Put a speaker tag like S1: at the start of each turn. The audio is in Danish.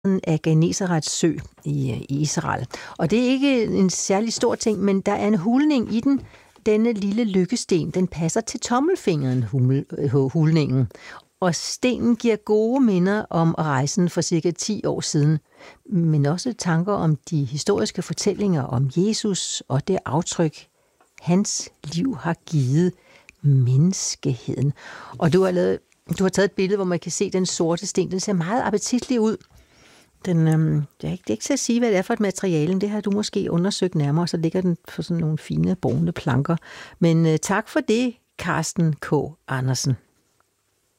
S1: af Genesarets sø i Israel. Og det er ikke en særlig stor ting, men der er en hulning i den. Denne lille lykkesten, den passer til tommelfingeren, hulningen. Og stenen giver gode minder om rejsen for cirka 10 år siden, men også tanker om de historiske fortællinger om Jesus og det aftryk, hans liv har givet menneskeheden. Og du har taget et billede, hvor man kan se den sorte sten. Den ser meget appetitlig ud. Det er ikke til at sige, hvad det er for et materiale, men det har du måske undersøgt nærmere, så ligger den for sådan nogle fine, brune planker. Men tak for det, Carsten K. Andersen.